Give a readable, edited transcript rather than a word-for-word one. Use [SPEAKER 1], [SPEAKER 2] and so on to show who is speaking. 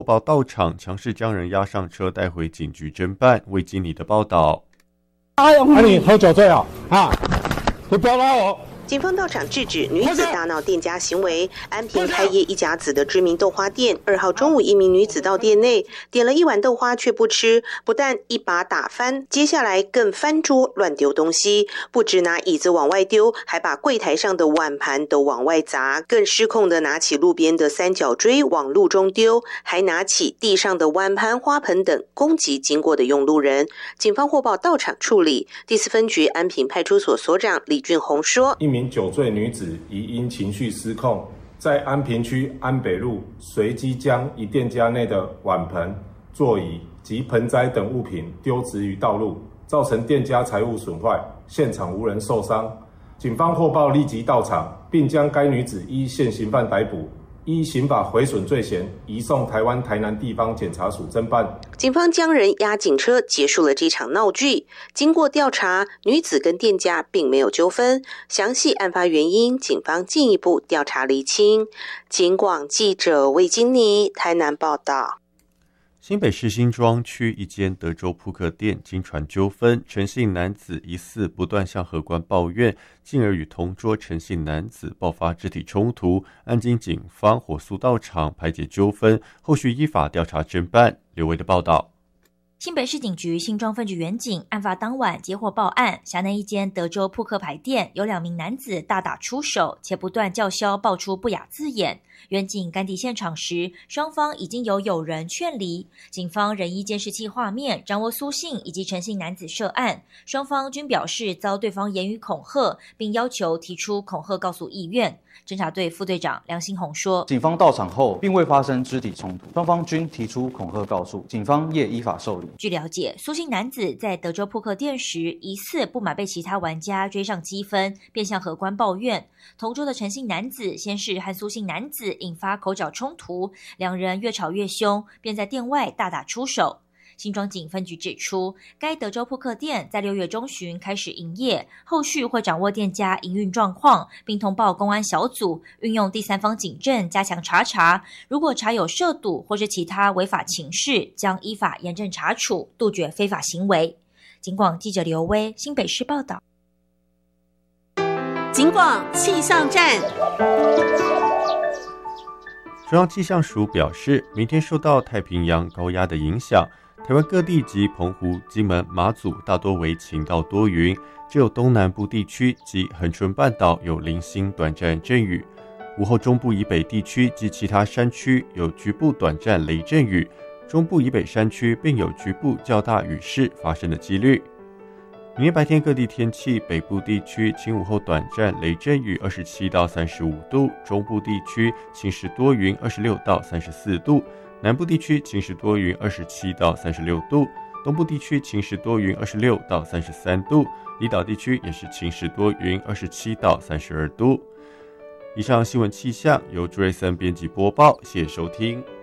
[SPEAKER 1] 报到场，强势将人押上车带回警局侦办。魏经理的报道。
[SPEAKER 2] 你喝酒醉啊？你不要拉我！
[SPEAKER 3] 警方到场制止女子大闹店家行为。安平开业一甲子的知名豆花店，2号中午，一名女子到店内点了一碗豆花却不吃，不但一把打翻，接下来更翻桌乱丢东西，不止拿椅子往外丢，还把柜台上的碗盘都往外砸，更失控的拿起路边的三角锥往路中丢，还拿起地上的碗盘、花盆等攻击经过的用路人。警方获报到场处理。第4分局安平派出所所长李俊宏说：
[SPEAKER 4] 一名酒醉女子疑因情绪失控，在安平区安北路随机将一店家内的碗盆、座椅及盆栽等物品丢掷于道路，造成店家财物损坏，现场无人受伤。警方获报立即到场，并将该女子依现行犯逮捕，依刑法毁损罪嫌移送台湾台南地方检察署侦办。
[SPEAKER 3] 警方将人押警车，结束了这场闹剧。经过调查，女子跟店家并没有纠纷，详细案发原因，警方进一步调查厘清。警广记者魏金妮台南报道。
[SPEAKER 1] 新北市新庄区一间德州扑克店经传纠纷，陈姓男子疑似不断向荷官抱怨，进而与同桌陈姓男子爆发肢体冲突。案经警方火速到场排解纠纷，后续依法调查侦办。刘维的报道。
[SPEAKER 5] 新北市警局新庄分局员警案发当晚接获报案，辖内一间德州扑克牌店有2名男子大打出手，且不断叫嚣爆出不雅字眼。员警赶抵现场时，双方已经有友人劝离，警方仍依监视器画面掌握苏姓以及陈姓男子涉案，双方均表示遭对方言语恐吓，并要求提出恐吓告诉意愿。侦查队副队长梁新宏说，
[SPEAKER 6] 警方到场后并未发生肢体冲突，双方均提出恐吓告诉，警方也依法受理。
[SPEAKER 5] 据了解，苏姓男子在德州扑克店时，疑似不满被其他玩家追上积分，便向荷官抱怨。同桌的陈姓男子先是和苏姓男子引发口角冲突，两人越吵越凶，便在店外大打出手。新庄警分局指出，该德州扑克店在6月中旬开始营业，后续会掌握店家营运状况，并通报公安小组，运用第三方警政加强查，如果查有涉赌或是其他违法情事，将依法严正查处，杜绝非法行为。警广记者刘威新北市报道。
[SPEAKER 3] 警广气象站。
[SPEAKER 1] 中央气象署表示，明天受到太平洋高压的影响，台湾各地及澎湖、金门、马祖大多为晴到多云，只有东南部地区及恒春半岛有零星短暂阵雨。午后中部以北地区及其他山区有局部短暂雷阵雨，中部以北山区并有局部较大雨势发生的几率。明天白天各地天气，北部地区晴午后短暂雷阵雨27到35度，中部地区晴时多云26到34度，南部地区晴时多云27到36度，东部地区晴时多云26到33度，离岛地区也是晴时多云27到32度。以上新闻气象由朱瑞森编辑播报，谢谢收听。